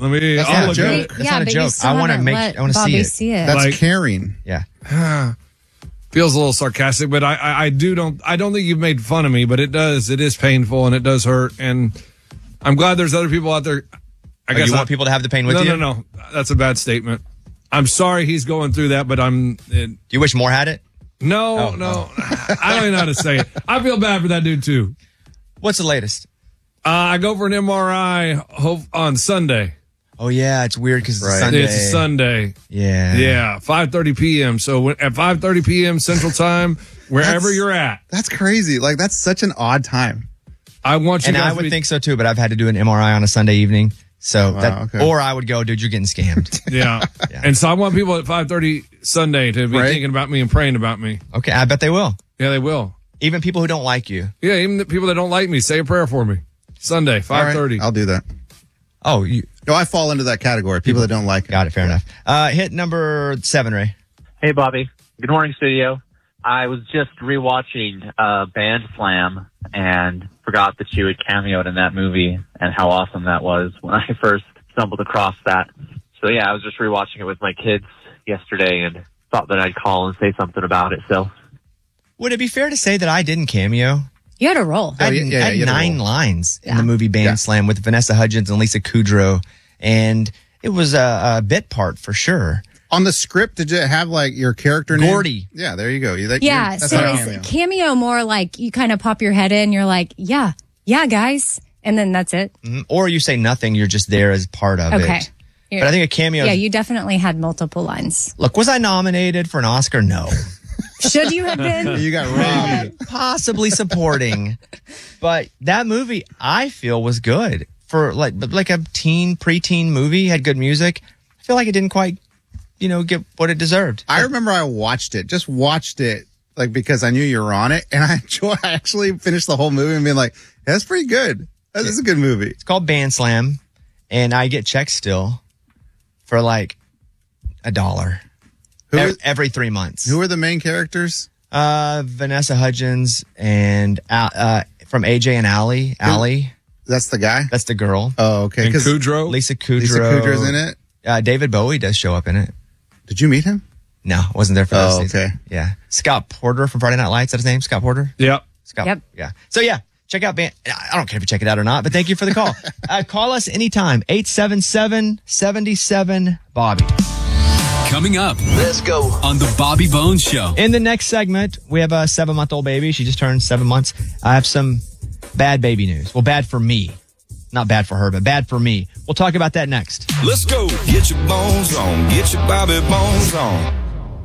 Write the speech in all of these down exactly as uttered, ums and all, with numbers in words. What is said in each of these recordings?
Let me. That's I'll not a look joke. at it. That's yeah, not a but joke. You still I want to haven't make. let I want to see Bobby it. see it. That's Like- caring. Yeah. Feels a little sarcastic, but I, I, I do don't. I don't think you've made fun of me, but it does. It is painful and it does hurt, and I'm glad there's other people out there. I Oh, guess you I- want people to have the pain with no, you? No, no, no. That's a bad statement. I'm sorry he's going through that, but I'm. It, Do you wish more had it? no, Oh, no. I don't even know how to say it. I feel bad for that dude too. What's the latest? Uh, I go for an M R I hope on Sunday. Oh yeah, it's weird because Right. it's Sunday. It's a Sunday. Yeah. Yeah, five thirty p.m. So when, at five thirty p.m. Central Time, wherever That's- you're at, That's crazy. Like, that's such an odd time. I want you And guys I to would be, think so too, but I've had to do an M R I on a Sunday evening. So Wow, that, okay. or I would go, dude, you're getting scammed. Yeah. Yeah. And so I want people at five thirty Sunday to be Right. thinking about me and praying about me. Okay, I bet they will. Yeah, they will. Even people who don't like you. Yeah, even the people that don't like me, say a prayer for me. Sunday, All five thirty. right, I'll do that. Oh, you No, I fall into that category. People that don't like it. got it. Fair enough. Uh, hit number seven, Ray. Hey, Bobby. Good morning, studio. I was just rewatching uh, Band Slam and forgot that you had cameoed in that movie and how awesome that was when I first stumbled across that. So, yeah, I was just rewatching it with my kids yesterday and thought that I'd call and say something about it. So, Would it be fair to say that I didn't cameo? You had a role. I had, yeah, yeah, I had you had a nine role. lines in Yeah. the movie Band Yeah. Slam with Vanessa Hudgens and Lisa Kudrow. And it was a, a bit part for sure. On the script, did you have like your character name? Gordy. Yeah, there you go. You, that, Yeah, you're- that's so not a is cameo. cameo more like you kind of pop your head in, you're like, yeah, yeah, guys, and then that's it. Mhm. Or you say nothing, you're just there as part of Okay. it. But I think a cameo. Yeah, you definitely had multiple lines. Look, was I nominated for an Oscar? No. Should you have been? You got robbed. Possibly supporting. But that movie, I feel, was good. For like like a teen, preteen movie, had good music. I feel like it didn't quite, you know, get what it deserved. I remember I watched it, just watched it, like because I knew you were on it, and I enjoy. I actually finished the whole movie and being like, "That's pretty good. That is a good movie." It's called Band Slam, and I get checks still for like a dollar Who ev- is- every three months. Who are the main characters? Uh, Vanessa Hudgens and uh, uh, from A J and Allie. Allie, That's the guy. that's the girl. Oh, okay. And 'Cause Kudrow. Lisa Kudrow. Lisa Kudrow's in it. Uh, David Bowie does show up in it. Did you meet him? No, I wasn't there for that Oh, season. okay. Yeah. Scott Porter from Friday Night Lights. Is that his name? Scott Porter? Yep. Scott. Yep. Yeah. So yeah, check out Band. I don't care if you check it out or not, but thank you for the call. uh, call us anytime. eight seven seven, seven seven, Bobby. Coming up. Let's go. On the Bobby Bones Show. In the next segment, we have a seven month old baby. She just turned seven months. I have some bad baby news. Well, bad for me. Not bad for her, but bad for me. We'll talk about that next. Let's go. Get your bones on. Get your Bobby Bones on.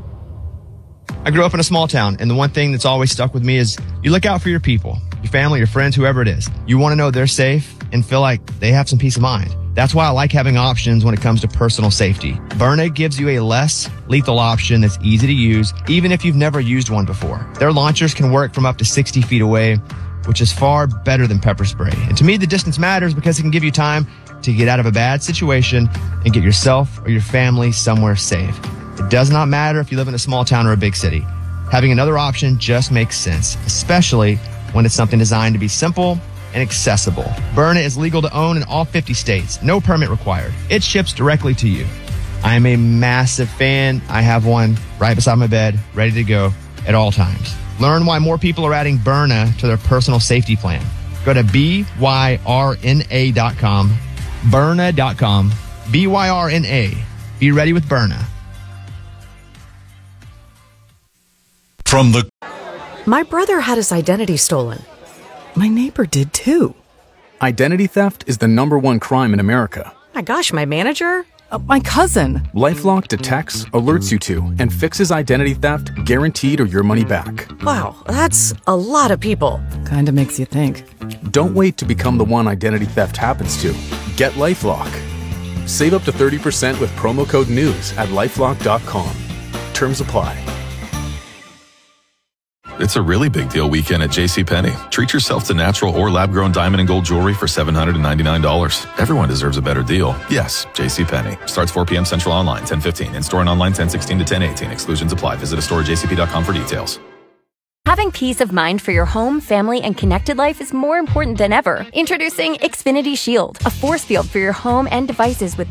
I grew up in a small town, and the one thing that's always stuck with me is you look out for your people, your family, your friends, whoever it is. You want to know they're safe and feel like they have some peace of mind. That's why I like having options when it comes to personal safety. Byrna gives you a less lethal option that's easy to use, even if you've never used one before. Their launchers can work from up to sixty feet away, which is far better than pepper spray. And to me, the distance matters because it can give you time to get out of a bad situation and get yourself or your family somewhere safe. It does not matter if you live in a small town or a big city. Having another option just makes sense, especially when it's something designed to be simple and accessible. Byrna is legal to own in all fifty states. No permit required. It ships directly to you. I am a massive fan. I have one right beside my bed, ready to go at all times. Learn why more people are adding Byrna to their personal safety plan. Go to B Y R N A dot com, Byrna dot com, B Y R N A. Be ready with Byrna. From the My brother had his identity stolen. My neighbor did too. Identity theft is the number one crime in America. My gosh, my manager? Uh, my cousin. LifeLock detects, alerts you to, and fixes identity theft guaranteed or your money back. Wow, that's a lot of people. Kinda makes you think. Don't wait to become the one identity theft happens to. Get LifeLock. Save up to thirty percent with promo code NEWS at lifelock dot com. Terms apply. It's a really big deal weekend at JCPenney. Treat yourself to natural or lab-grown diamond and gold jewelry for seven hundred ninety-nine dollars. Everyone deserves a better deal. Yes, JCPenney. Starts four p.m. Central online, ten fifteen. In-store and online, ten sixteen to ten eighteen. Exclusions apply. Visit a store at j c p dot com for details. Having peace of mind for your home, family, and connected life is more important than ever. Introducing Xfinity Shield, a force field for your home and devices with